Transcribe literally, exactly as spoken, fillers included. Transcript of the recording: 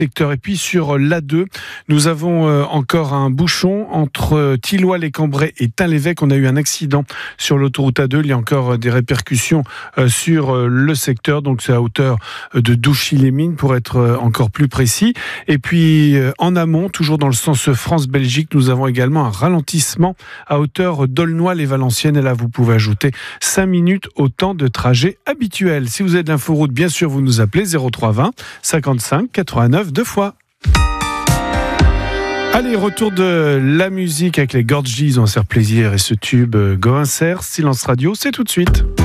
secteur. Et puis sur l'A deux, nous avons euh, encore un bouchon entre Thilloy-les-Cambrai et Tain-l'Évêque. On a eu un accident sur l'autoroute A deux. Il y a encore euh, des répercussions euh, sur euh, le secteur. Donc c'est à hauteur euh, de Douchy-les-Mines pour être euh, encore plus précis. Et puis euh, en amont, toujours dans le sens France-Belgique, nous avons également un ralentissement à hauteur d'Aulnoy-les-Valenciennes. Et là, vous pouvez ajouter cinq minutes au temps de trajet habituel. Si vous êtes de l'inforoute, bien sûr, vous nous appelez zéro trois vingt cinquante-cinq quatre-vingt-neuf deux fois. Allez, retour de la musique avec les Gorgies. On va se faire plaisir et ce tube Go Insert, Silence Radio, c'est tout de suite.